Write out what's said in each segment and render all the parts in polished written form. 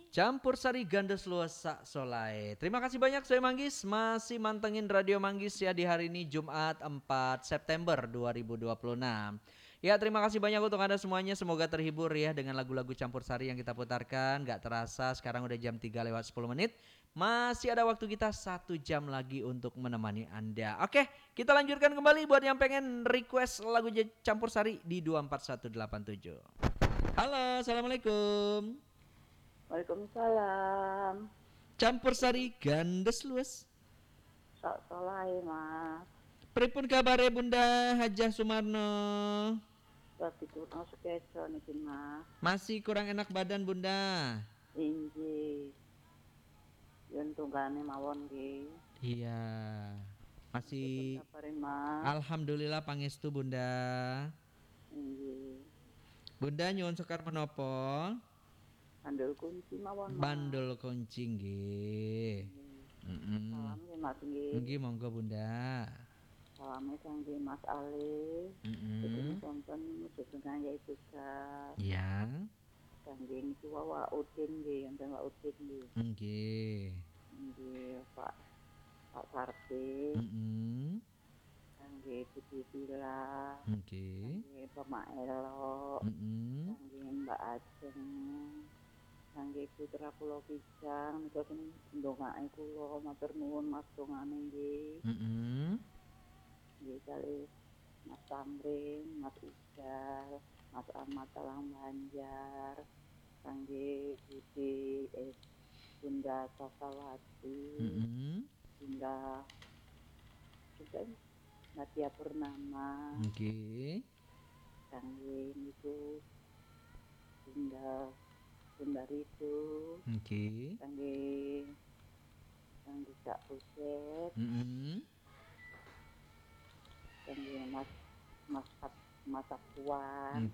Campur sari gandes luas sak solai. Terima kasih banyak Soe Manggis masih mantengin Radio Manggis ya di hari ini Jumat 4 September 2026. Ya terima kasih banyak untuk Anda semuanya, semoga terhibur ya dengan lagu-lagu campur sari yang kita putarkan. Gak terasa sekarang udah jam 3 lewat 10 menit. Masih ada waktu kita 1 jam lagi untuk menemani Anda. Oke, kita lanjutkan kembali buat yang pengen request lagu campur sari di 24187. Halo, Assalamualaikum. Waalaikumsalam. Campur sari gandes luas. Sak solai mas. Pripun kabare Bunda Hajah Sumarno? Lagi turun sekejo niki mas. Masih kurang enak badan Bunda? Inji. Yen tunggane mawon nggih. Iya. Masih Kabarin mas. Alhamdulillah pangestu Bunda. Inji. Bunda nyuwun sekar menapa? Bandul kunci mawon mas. Bandul kunci nggih. Salam nggih mas nggih. Nggih monggo Bunda. Salame kangge Mas Ali. Itu sampun mujud kangge juga. Iya. Kangge niku Wak Udin nggih, enten Wak Udin nggih. Nggih. Nggih Pak Sarti. Kangge Budi Bila. Nggih. Kangge Pak Elo. Kangge Mbak Ajeng. Kangge putra kula Kijang nika sing ndongake kula matur nuwun Mas dongane nggih. Nggih kali Mas Tamrin, Mas Ijal, Mas Ahmad Talang Banjar, kangge Budi Bunda Sasawati, Bunda Nadia Purnama, kangge niku Bunda Ritu, kangge Cak Buset, kangge Mas Akuan,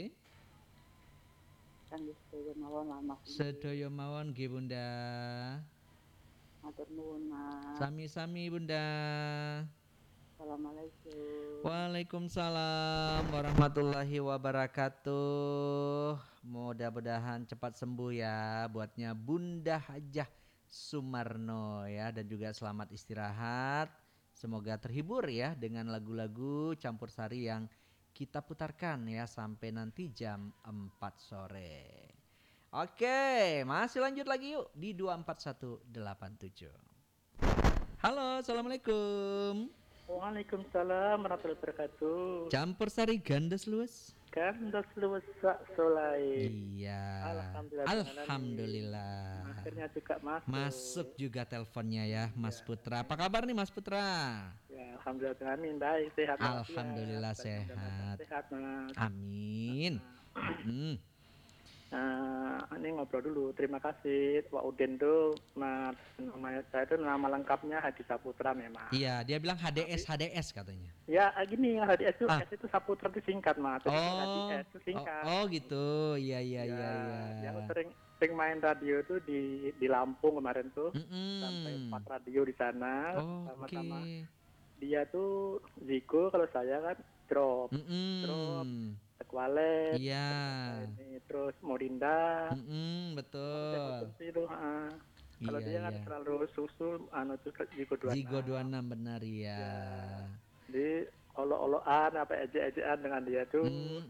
kangge sedaya mawon lah Mas. Sedaya mawon nggih Bunda. Matur nuwun Mas. Sami-sami Bunda. Assalamualaikum. Waalaikumsalam warahmatullahi wabarakatuh. Mudah-mudahan cepat sembuh ya buatnya Bunda Hajah Sumarno ya, dan juga selamat istirahat. Semoga terhibur ya dengan lagu-lagu campur sari yang kita putarkan ya sampai nanti jam 4 sore. Oke, masih lanjut lagi yuk di 24187. Halo, Assalamualaikum. Waalaikumsalam warahmatullahi wabarakatuh. Campur sari gandes luas. Gandes luas sak solai. Iya. Alhamdulillah. Akhirnya juga masuk juga teleponnya ya Mas Putra. Apa kabar nih Mas Putra? Ya, alhamdulillah amin baik sehat. Alhamdulillah sehat. Sehat Mas. Amin. Ini ngobrol dulu. Terima kasih Pak Udin tuh. Nama saya itu nama lengkapnya Hadi Saputra memang. Iya, dia bilang HDS katanya. Ya, gini HDS itu S itu Saputra itu singkat Mas. Oh, HDS itu singkat. Oh gitu. Iya. Yang sering main radio tuh di Lampung kemarin tuh. Sampai 4 radio di sana. Sama-sama. Dia tuh Ziko, kalau saya kan drop. Tekwalet, iya. Terus Morinda, betul. Kalau dia kan terlalu susu, Zigo 26 benar ya. Jadi olo-oloan apa ejek-ejekan dengan dia tuh.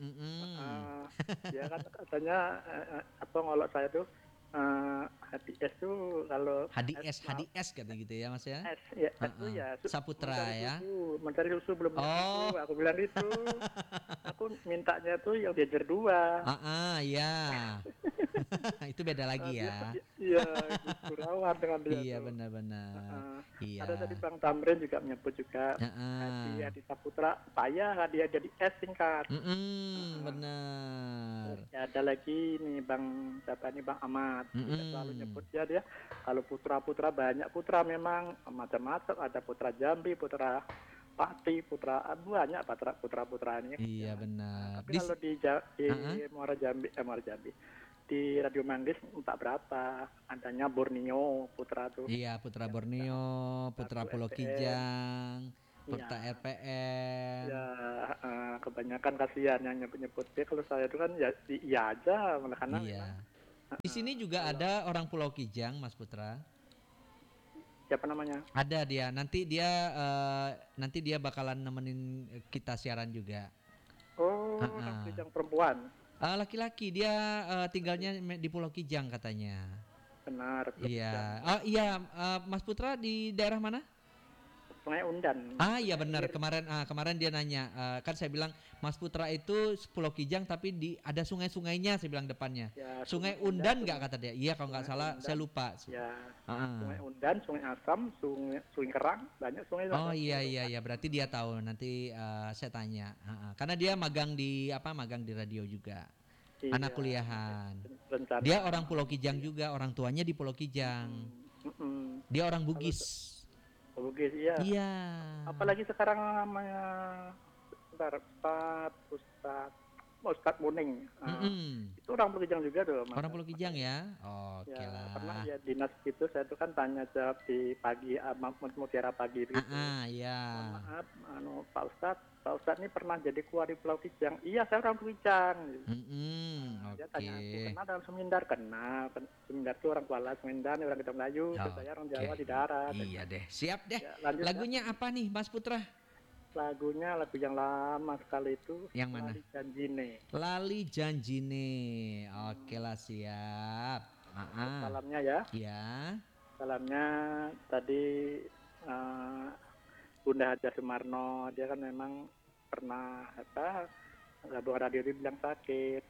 Dia kan katanya ngolok saya tuh. HDS tuh kalau HDS kata gitu ya Mas ya. S ya, itu ya Saputra ya. Mencari susu belum susu, aku bilang itu. Aku mintanya tuh yang diajar 2. Iya. Itu beda lagi ya. Iya, Kurawan dengan dia. Iya benar-benar. Iya. Ada tadi Bang Tamrin juga menyebut juga Hadi Saputra payah dia jadi S singkat. Benar. Ya, ada lagi nih Bang Ahmad. Selalu nyebut dia kalau putra banyak putra memang macam-macam, ada putra Jambi, putra Pati, putra banyak putra ini. Iya benar. Tapi kalau di Muara Jambi di Radio Manggis entah berapa, adanya Borneo putra tuh. Iya, putra Borneo, putra Pulau Kijang, putra RPM. Ya, kebanyakan kasihan yang nyebut dia. Kalau saya itu kan ya aja, karena Di sini juga Kalau ada orang Pulau Kijang, Mas Putra. siapa namanya? Ada dia. Nanti dia bakalan nemenin kita siaran juga. Oh, orang Heeh. Kijang perempuan. Laki-laki dia tinggalnya di Pulau Kijang katanya. Benar, Pulau Iya. Kijang. Iya, Mas Putra di daerah mana? Sungai Undan. Iya Sungai benar, Air. kemarin dia nanya, kan saya bilang Mas Putra itu Pulau Kijang tapi ada sungai-sungainya, saya bilang depannya. Ya, Sungai Sungai Undan, Undan nggak kata dia? Iya kalau nggak Sungai salah, saya Undan. lupa. Ya, Heeh. Sungai Undan, Sungai Asam, Sungai Kerang, banyak sungai Oh ada. iya, berarti dia tahu. Nanti saya tanya. Karena dia magang di radio juga. Anak Iya, kuliahan. rencana. Dia orang Pulau Kijang juga, orang tuanya di Pulau Kijang. Dia orang Kalau Bugis. Bugis, iya. Iya. Apalagi sekarang namanya bentar, Ustadz Muning. Mm-mm. Itu orang Bugis juga tuh. Mas. Orang Pulau Kijang ya. Oke Ya, pernah lah. ya dinas gitu, saya tuh kan tanya jawab di pagi, mutiara pagi gitu. Ya. Mohon maaf, Pak Ustadz ini pernah jadi kuar di Pulau Kijang. Iya, saya orang Kijang. Dia tanya aku, Oke. kenal dalam Semindar? Kenal. Semindar itu orang Kuala, Semindar orang kita Melayu. Terus saya orang Jawa di darat. Iya deh, siap deh. Ya, lanjut ya. Lagunya apa nih, Mas Putra? Lagunya lagu yang lama sekali itu. Yang mana? Lali Janjine. Lali Janjine. Oke lah, siap. Salamnya ya. Ya. Salamnya tadi eh, Bunda Haja Sumarno, dia kan memang pernah gabung radio dia bilang sakit.